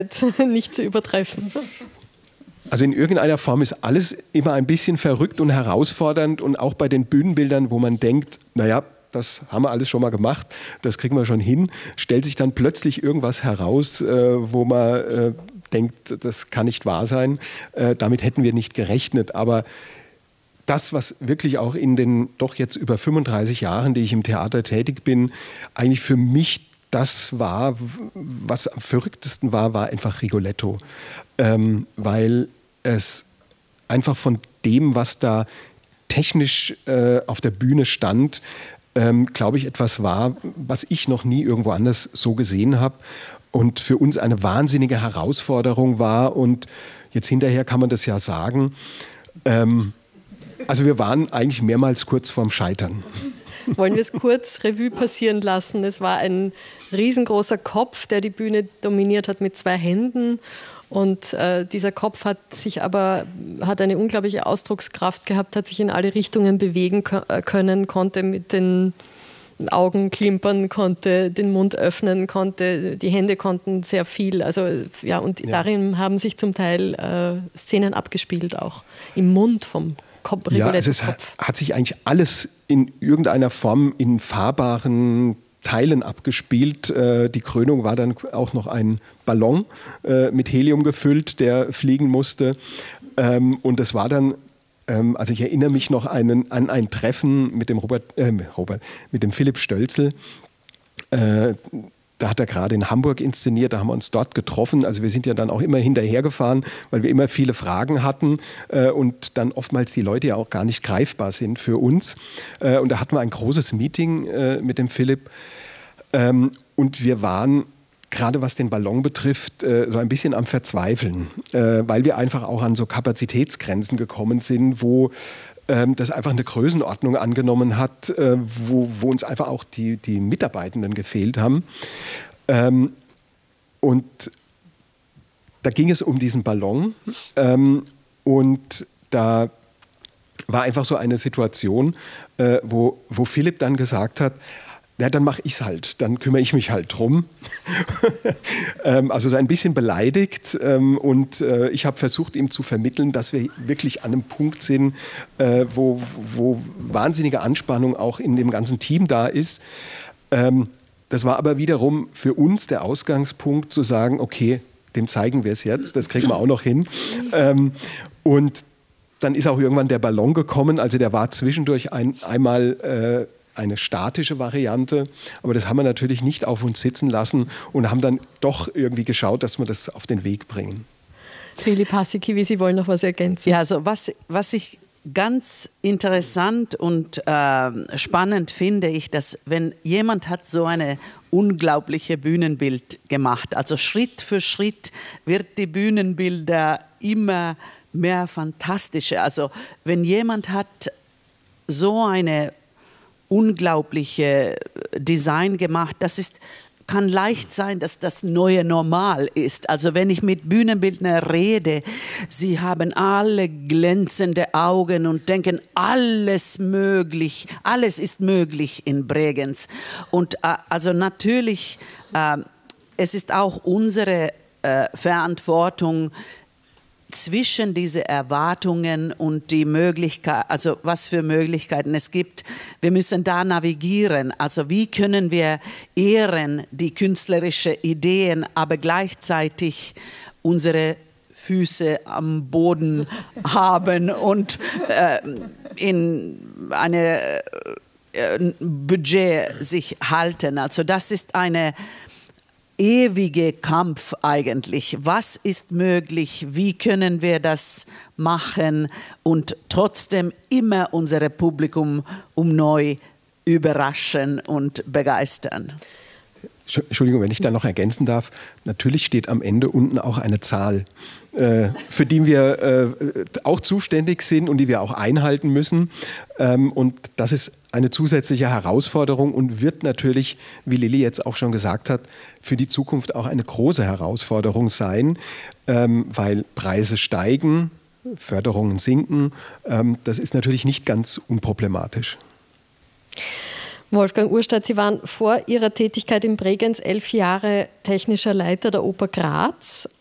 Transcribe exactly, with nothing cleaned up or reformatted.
nicht zu übertreffen. Also in irgendeiner Form ist alles immer ein bisschen verrückt und herausfordernd und auch bei den Bühnenbildern, wo man denkt, naja, das haben wir alles schon mal gemacht, das kriegen wir schon hin, stellt sich dann plötzlich irgendwas heraus, äh, wo man äh, denkt, das kann nicht wahr sein, äh, damit hätten wir nicht gerechnet. Aber das, was wirklich auch in den doch jetzt über fünfunddreißig Jahren, die ich im Theater tätig bin, eigentlich für mich das war, was am verrücktesten war, war einfach Rigoletto. Ähm, weil es einfach von dem, was da technisch äh, auf der Bühne stand, ähm, glaube ich, etwas war, was ich noch nie irgendwo anders so gesehen habe und für uns eine wahnsinnige Herausforderung war. Und jetzt hinterher kann man das ja sagen, ähm, also wir waren eigentlich mehrmals kurz vorm Scheitern. Wollen wir es kurz Revue passieren lassen? Es war ein riesengroßer Kopf, der die Bühne dominiert hat mit zwei Händen. Und äh, dieser Kopf hat sich aber hat eine unglaubliche Ausdruckskraft gehabt, hat sich in alle Richtungen bewegen können, konnte mit den Augen klimpern, konnte den Mund öffnen, konnte die Hände konnten sehr viel. Also ja, und ja. darin haben sich zum Teil äh, Szenen abgespielt, auch im Mund vom Kopf. Ja, also es hat, hat sich eigentlich alles in irgendeiner Form in fahrbaren Teilen abgespielt. Äh, die Krönung war dann auch noch ein Ballon äh, mit Helium gefüllt, der fliegen musste. Ähm, und es war dann, ähm, also ich erinnere mich noch einen, an ein Treffen mit dem Robert, äh, Robert, mit dem Philipp Stölzel. Äh, Da hat er gerade in Hamburg inszeniert, da haben wir uns dort getroffen. Also wir sind ja dann auch immer hinterhergefahren, weil wir immer viele Fragen hatten äh, und dann oftmals die Leute ja auch gar nicht greifbar sind für uns. Äh, und da hatten wir ein großes Meeting äh, mit dem Philipp. Ähm, und wir waren, gerade was den Ballon betrifft, äh, so ein bisschen am Verzweifeln, äh, weil wir einfach auch an so Kapazitätsgrenzen gekommen sind, wo das einfach eine Größenordnung angenommen hat, wo, wo uns einfach auch die, die Mitarbeitenden gefehlt haben. Und da ging es um diesen Ballon und da war einfach so eine Situation, wo, wo Philipp dann gesagt hat, ja, dann mache ich es halt, dann kümmere ich mich halt drum. ähm, also so ein bisschen beleidigt ähm, und äh, ich habe versucht, ihm zu vermitteln, dass wir wirklich an einem Punkt sind, äh, wo, wo wahnsinnige Anspannung auch in dem ganzen Team da ist. Ähm, das war aber wiederum für uns der Ausgangspunkt zu sagen, okay, dem zeigen wir es jetzt, das kriegen wir auch noch hin. Ähm, und dann ist auch irgendwann der Ballon gekommen, also der war zwischendurch ein, einmal äh, eine statische Variante, aber das haben wir natürlich nicht auf uns sitzen lassen und haben dann doch irgendwie geschaut, dass wir das auf den Weg bringen. Trili Paasikivi, Sie wollen noch was ergänzen? Ja, also was, was ich ganz interessant und äh, spannend finde, ich, dass wenn jemand hat so eine unglaubliche Bühnenbild gemacht, also Schritt für Schritt wird die Bühnenbilder immer mehr fantastischer. Also wenn jemand hat so eine unglaubliche Design gemacht. Das ist, kann leicht sein, dass das neue Normal ist. Also wenn ich mit Bühnenbildner rede, sie haben alle glänzende Augen und denken, alles möglich, alles ist möglich in Bregenz. Und äh, also natürlich, äh, es ist auch unsere äh, Verantwortung, zwischen diese Erwartungen und die Möglichkeit, also was für Möglichkeiten es gibt, wir müssen da navigieren. Also wie können wir ehren die künstlerischen Ideen, aber gleichzeitig unsere Füße am Boden haben und äh, in eine äh, Budget sich halten. Also das ist eine ewige Kampf eigentlich. Was ist möglich? Wie können wir das machen und trotzdem immer unser Publikum um neu überraschen und begeistern? Entschuldigung, wenn ich da noch ergänzen darf. Natürlich steht am Ende unten auch eine Zahl, äh, für die wir äh, auch zuständig sind und die wir auch einhalten müssen. Ähm, und das ist eine zusätzliche Herausforderung und wird natürlich, wie Lilli jetzt auch schon gesagt hat, für die Zukunft auch eine große Herausforderung sein, ähm, weil Preise steigen, Förderungen sinken. Ähm, das ist natürlich nicht ganz unproblematisch. Wolfgang Urstadt, Sie waren vor Ihrer Tätigkeit in Bregenz elf Jahre technischer Leiter der Oper Graz